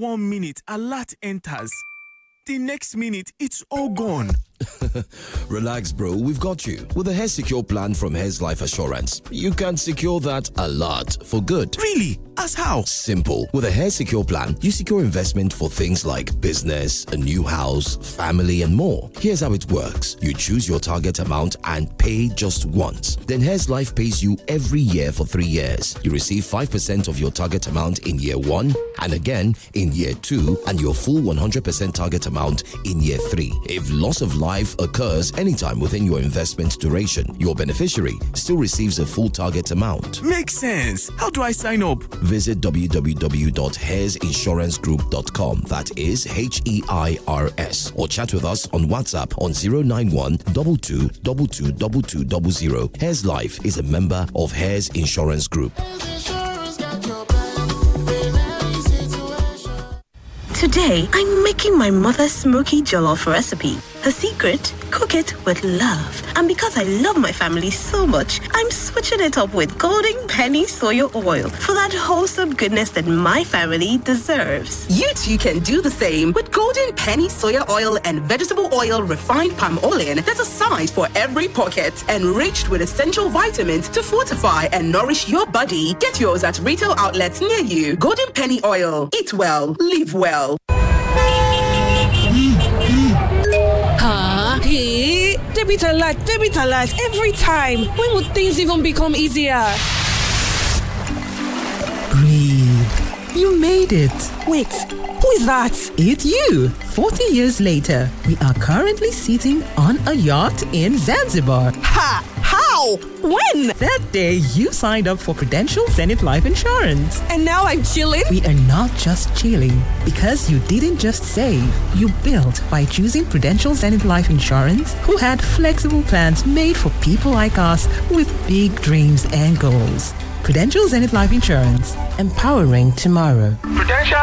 1 minute, alert enters. The next minute, it's all gone. Relax, bro. We've got you. With the Hair Secure plan from Hair's Life Assurance, you can secure that a lot for good. Really? As how? Simple. With a Hair Secure plan, you secure investment for things like business, a new house, family, and more. Here's how it works. You choose your target amount and pay just once. Then Hair's Life pays you every year for 3 years. You receive 5% of your target amount in year 1, and again in year 2, and your full 100% target amount in year 3. If loss of life occurs anytime within your investment duration, your beneficiary still receives a full target amount. Makes sense. How do I sign up? Visit www.hairsinsurancegroup.com. That is HEIRS. Or chat with us on WhatsApp on 091 22222200. Hair's Life is a member of Hair's Insurance Group. Today, I'm making my mother's smoky jollof recipe. Her secret? Cook it with love. And because I love my family so much, I'm switching it up with Golden Penny Soya Oil for that wholesome goodness that my family deserves. You too can do the same with Golden Penny Soya Oil and Vegetable Oil Refined Palm Oil. There's a size for every pocket, enriched with essential vitamins to fortify and nourish your body. Get yours at retail outlets near you. Golden Penny Oil. Eat well, live well. Hey, debit alert, every time. When would things even become easier? Breathe. You made it. Wait, who is that? It's you. 40 years later, we are currently sitting on a yacht in Zanzibar. Ha! How? When? That day you signed up for Prudential Zenith Life Insurance. And now I'm chilling? We are not just chilling, because you didn't just save. You built by choosing Prudential Zenith Life Insurance, who had flexible plans made for people like us with big dreams and goals. Prudential Zenith Life Insurance, empowering tomorrow. Prudential